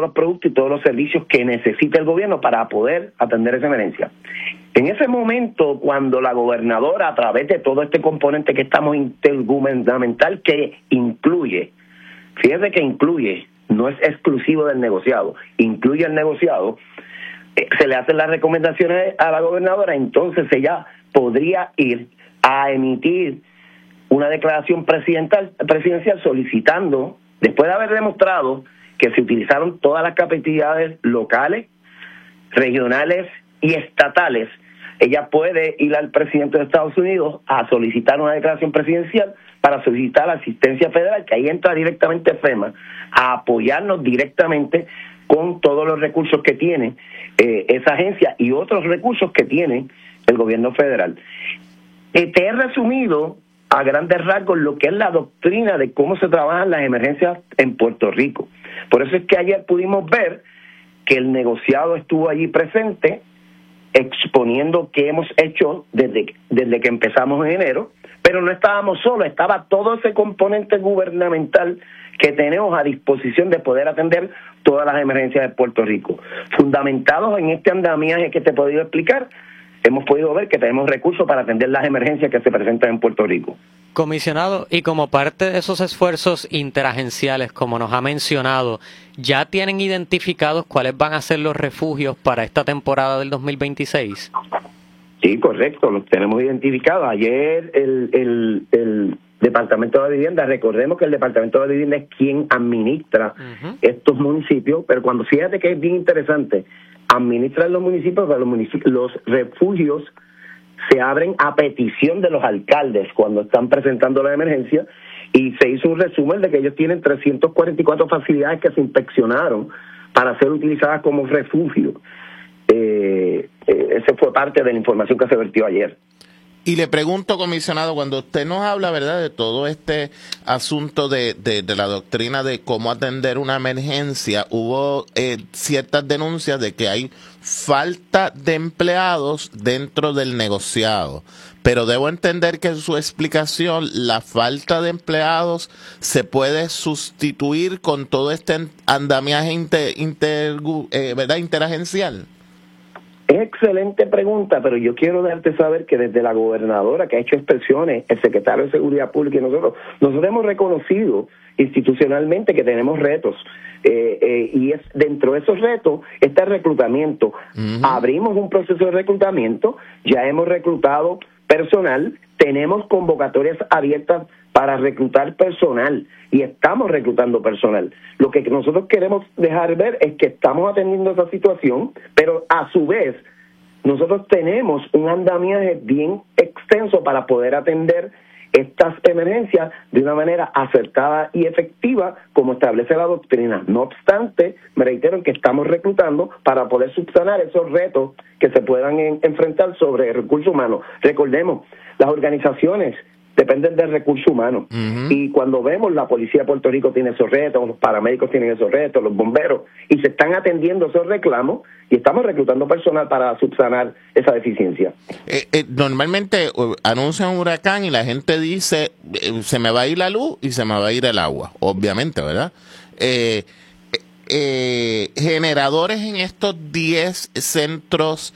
los productos y todos los servicios que necesita el gobierno para poder atender esa emergencia. En ese momento, cuando la gobernadora, a través de todo este componente que estamos intergubernamental, que incluye, fíjese que incluye, no es exclusivo del negociado, incluye el negociado, se le hacen las recomendaciones a la gobernadora, entonces ella podría ir a emitir una declaración presidencial solicitando, después de haber demostrado que se utilizaron todas las capacidades locales, regionales y estatales, ella puede ir al presidente de Estados Unidos a solicitar una declaración presidencial para solicitar asistencia federal, que ahí entra directamente FEMA, a apoyarnos directamente con todos los recursos que tiene esa agencia y otros recursos que tiene el gobierno federal. Te he resumido a grandes rasgos lo que es la doctrina de cómo se trabajan las emergencias en Puerto Rico. Por eso es que ayer pudimos ver que el negociado estuvo allí presente, exponiendo qué hemos hecho desde que empezamos en enero, pero no estábamos solos, estaba todo ese componente gubernamental que tenemos a disposición de poder atender todas las emergencias de Puerto Rico. Fundamentados en este andamiaje que te he podido explicar, hemos podido ver que tenemos recursos para atender las emergencias que se presentan en Puerto Rico. Comisionado, y como parte de esos esfuerzos interagenciales, como nos ha mencionado, ¿ya tienen identificados cuáles van a ser los refugios para esta temporada del 2026? Sí, correcto, los tenemos identificados. Ayer el Departamento de la Vivienda, recordemos que el Departamento de la Vivienda es quien administra estos municipios, pero cuando fíjate que es bien interesante, administran los municipios, pero los refugios se abren a petición de los alcaldes cuando están presentando la emergencia, y se hizo un resumen de que ellos tienen 344 facilidades que se inspeccionaron para ser utilizadas como refugio. Ese fue parte de la información que se vertió ayer. Y le pregunto, comisionado, cuando usted nos habla, ¿verdad?, de todo este asunto de la doctrina de cómo atender una emergencia, hubo ciertas denuncias de que hay falta de empleados dentro del negociado. Pero debo entender que en su explicación, la falta de empleados se puede sustituir con todo este andamiaje ¿verdad?, interagencial. Excelente pregunta, pero yo quiero dejarte saber que desde la gobernadora, que ha hecho expresiones, el secretario de Seguridad Pública y nosotros hemos reconocido institucionalmente que tenemos retos, y es dentro de esos retos está el reclutamiento. Abrimos un proceso de reclutamiento, ya hemos reclutado personal, tenemos convocatorias abiertas para reclutar personal y estamos reclutando personal. Lo que nosotros queremos dejar ver es que estamos atendiendo esa situación, pero a su vez nosotros tenemos un andamiaje bien extenso para poder atender estas emergencias de una manera acertada y efectiva, como establece la doctrina. No obstante, me reitero que estamos reclutando para poder subsanar esos retos que se puedan enfrentar sobre recursos humanos. Recordemos, las organizaciones dependen del recurso humano. Y cuando vemos, la policía de Puerto Rico tiene esos retos, los paramédicos tienen esos retos, los bomberos, y se están atendiendo esos reclamos y estamos reclutando personal para subsanar esa deficiencia. Normalmente anuncian un huracán y la gente dice, se me va a ir la luz y se me va a ir el agua, obviamente, ¿verdad? Generadores en estos 10 centros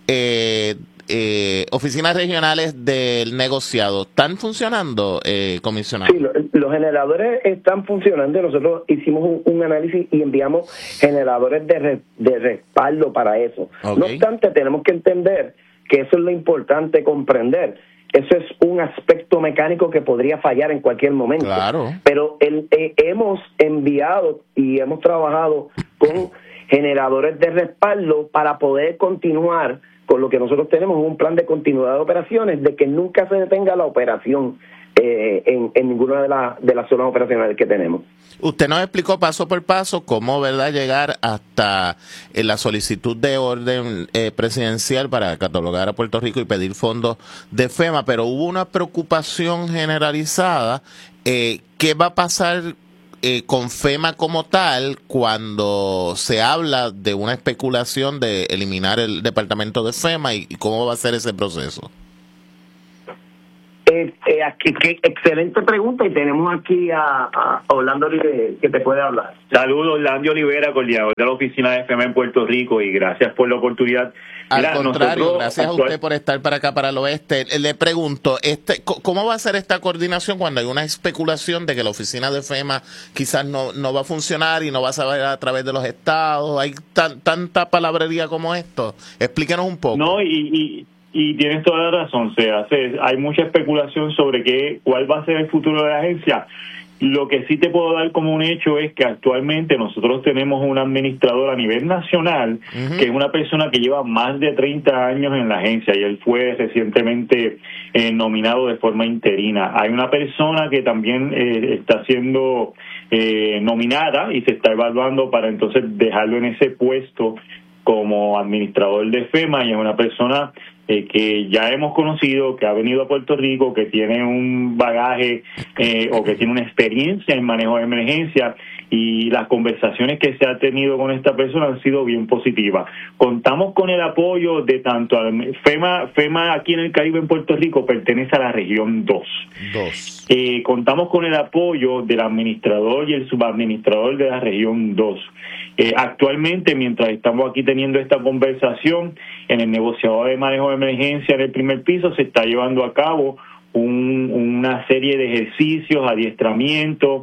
oficinas regionales del negociado, ¿están funcionando, comisionado? Sí, los generadores están funcionando. Nosotros hicimos un análisis y enviamos generadores de respaldo para eso. Okay. No obstante, tenemos que entender que eso es lo importante comprender. Eso es un aspecto mecánico que podría fallar en cualquier momento. Claro. Pero hemos enviado y hemos trabajado con generadores de respaldo para poder continuar con lo que nosotros tenemos, un plan de continuidad de operaciones, de que nunca se detenga la operación en ninguna de las zonas operacionales que tenemos. Usted nos explicó paso por paso cómo, ¿verdad?, llegar hasta la solicitud de orden presidencial para catalogar a Puerto Rico y pedir fondos de FEMA, pero hubo una preocupación generalizada. ¿Qué va a pasar con FEMA como tal cuando se habla de una especulación de eliminar el departamento de FEMA y cómo va a ser ese proceso? vaya, qué excelente pregunta, y tenemos aquí a Orlando Olivera, que te puede hablar. Saludos, Orlando Olivera, coordinador de la oficina de FEMA en Puerto Rico, y gracias por la oportunidad. Al contrario, gracias a usted por estar para acá, para el oeste. Le pregunto, ¿cómo va a ser esta coordinación cuando hay una especulación de que la oficina de FEMA quizás no va a funcionar y no va a saber a través de los estados? Hay tanta palabrería como esto. Explíquenos un poco. No, y tienes toda la razón, hay mucha especulación sobre cuál va a ser el futuro de la agencia. Lo que sí te puedo dar como un hecho es que actualmente nosotros tenemos un administrador a nivel nacional, que es una persona que lleva más de 30 años en la agencia, y él fue recientemente nominado de forma interina. Hay una persona que también está siendo nominada y se está evaluando para entonces dejarlo en ese puesto como administrador de FEMA, y es una persona que ya hemos conocido, que ha venido a Puerto Rico, que tiene un bagaje o que tiene una experiencia en manejo de emergencia, y las conversaciones que se ha tenido con esta persona han sido bien positivas. Contamos con el apoyo de tanto FEMA aquí en el Caribe, en Puerto Rico, pertenece a la región 2. Contamos con el apoyo del administrador y el subadministrador de la región 2. Actualmente, mientras estamos aquí teniendo esta conversación, en el negociador de manejo de emergencia en el primer piso se está llevando a cabo una serie de ejercicios, adiestramientos,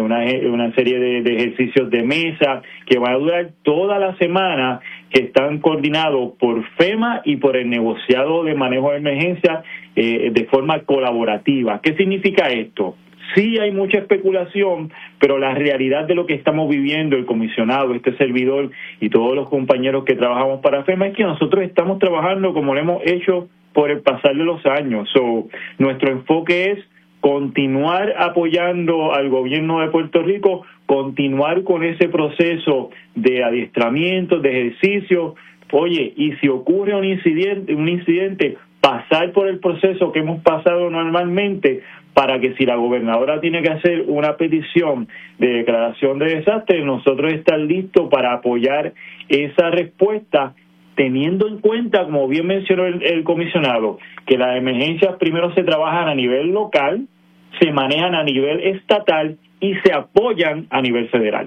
una serie de ejercicios de mesa que van a durar toda la semana, que están coordinados por FEMA y por el negociado de manejo de emergencia de forma colaborativa. ¿Qué significa esto? Sí hay mucha especulación, pero la realidad de lo que estamos viviendo, el comisionado, este servidor y todos los compañeros que trabajamos para FEMA, es que nosotros estamos trabajando como lo hemos hecho por el pasar de los años. Nuestro enfoque es continuar apoyando al gobierno de Puerto Rico, continuar con ese proceso de adiestramiento, de ejercicio. Oye, y si ocurre un incidente, pasar por el proceso que hemos pasado normalmente, para que si la gobernadora tiene que hacer una petición de declaración de desastre, nosotros estar listos para apoyar esa respuesta, teniendo en cuenta, como bien mencionó el comisionado, que las emergencias primero se trabajan a nivel local, se manejan a nivel estatal y se apoyan a nivel federal.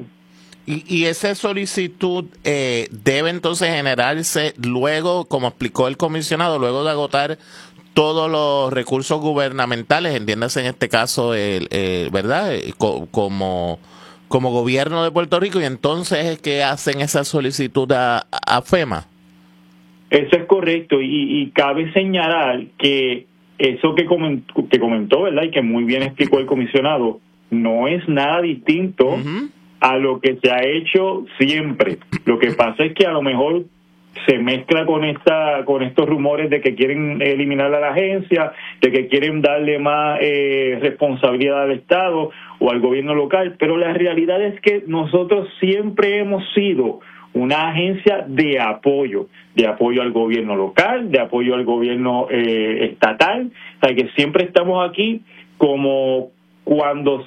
Y esa solicitud debe entonces generarse luego, como explicó el comisionado, luego de agotar todos los recursos gubernamentales, entiéndase en este caso, ¿verdad? Como gobierno de Puerto Rico, y entonces es que hacen esa solicitud a FEMA. Eso es correcto, y cabe señalar que eso que comentó, ¿verdad? Y que muy bien explicó el comisionado, no es nada distinto a lo que se ha hecho siempre. Lo que pasa es que a lo mejor se mezcla con estos rumores de que quieren eliminar a la agencia, de que quieren darle más responsabilidad al Estado o al gobierno local, pero la realidad es que nosotros siempre hemos sido una agencia de apoyo al gobierno local, de apoyo al gobierno estatal, o sea que siempre estamos aquí como cuando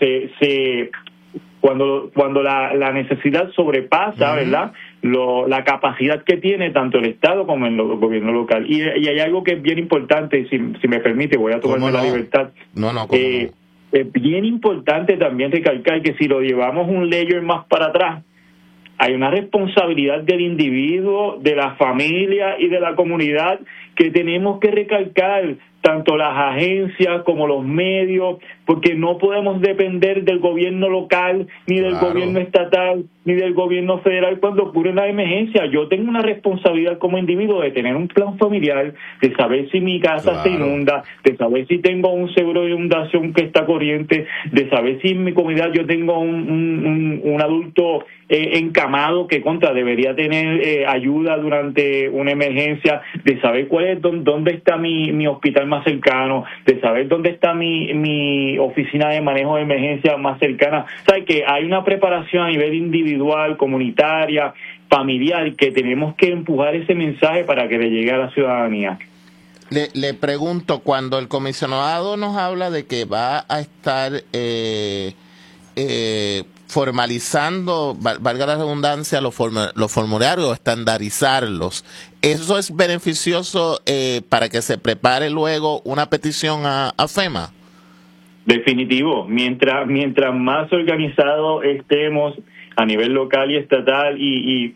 cuando la necesidad sobrepasa, ¿verdad?, la capacidad que tiene tanto el Estado como el gobierno local. Y hay algo que es bien importante, si me permite, voy a tomarme la libertad. Es bien importante también recalcar que si lo llevamos un layer más para atrás, hay una responsabilidad del individuo, de la familia y de la comunidad que tenemos que recalcar, tanto las agencias como los medios, porque no podemos depender del gobierno local, ni del gobierno estatal, ni del gobierno federal cuando ocurre una emergencia. Yo tengo una responsabilidad como individuo de tener un plan familiar, de saber si mi casa se inunda, de saber si tengo un seguro de inundación que está corriente, de saber si en mi comunidad yo tengo un adulto encamado que debería tener ayuda durante una emergencia, de saber dónde está mi hospital más cercano, de saber dónde está mi oficina de manejo de emergencia más cercana. O sea, que hay una preparación a nivel individual, comunitaria, familiar, que tenemos que empujar ese mensaje para que le llegue a la ciudadanía. Le pregunto, cuando el comisionado nos habla de que va a estar formalizando, valga la redundancia, los formularios, estandarizarlos, ¿eso es beneficioso para que se prepare luego una petición a FEMA? Definitivo. Mientras más organizados estemos a nivel local y estatal y